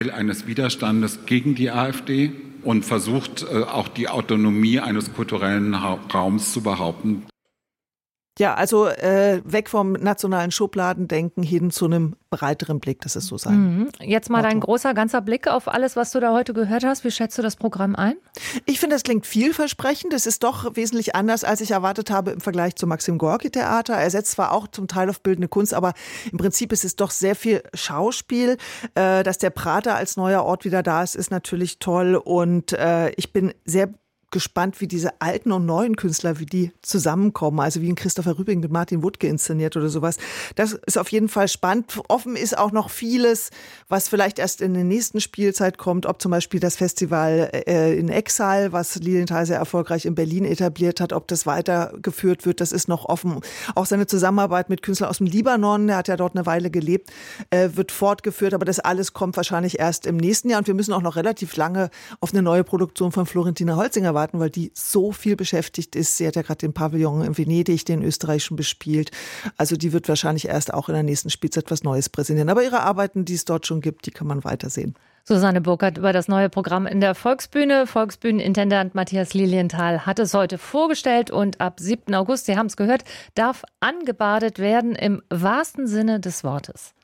eines Widerstandes gegen die AfD und versucht auch die Autonomie eines kulturellen Raums zu behaupten. Ja, also weg vom nationalen Schubladendenken hin zu einem breiteren Blick, das ist so sein. Jetzt mal dein großer, ganzer Blick auf alles, was du da heute gehört hast. Wie schätzt du das Programm ein? Ich finde, das klingt vielversprechend. Es ist doch wesentlich anders, als ich erwartet habe im Vergleich zum Maxim-Gorki-Theater. Er setzt zwar auch zum Teil auf bildende Kunst, aber im Prinzip ist es doch sehr viel Schauspiel. Dass der Prater als neuer Ort wieder da ist, ist natürlich toll. Und ich bin sehr gespannt, wie diese alten und neuen Künstler, wie die zusammenkommen. Also wie ein Christopher Rübing mit Martin Wuttke inszeniert oder sowas. Das ist auf jeden Fall spannend. Offen ist auch noch vieles, was vielleicht erst in der nächsten Spielzeit kommt. Ob zum Beispiel das Festival in Exile, was Lilienthal sehr erfolgreich in Berlin etabliert hat, ob das weitergeführt wird, das ist noch offen. Auch seine Zusammenarbeit mit Künstlern aus dem Libanon, der hat ja dort eine Weile gelebt, wird fortgeführt. Aber das alles kommt wahrscheinlich erst im nächsten Jahr. Und wir müssen auch noch relativ lange auf eine neue Produktion von Florentina Holzinger warten, weil die so viel beschäftigt ist. Sie hat ja gerade den Pavillon in Venedig, den Österreich schon bespielt. Also die wird wahrscheinlich erst auch in der nächsten Spielzeit was Neues präsentieren. Aber ihre Arbeiten, die es dort schon gibt, die kann man weitersehen. Susanne Burkhardt über das neue Programm in der Volksbühne. Volksbühnenintendant Matthias Lilienthal hat es heute vorgestellt und ab 7. August, Sie haben es gehört, darf angebadet werden im wahrsten Sinne des Wortes.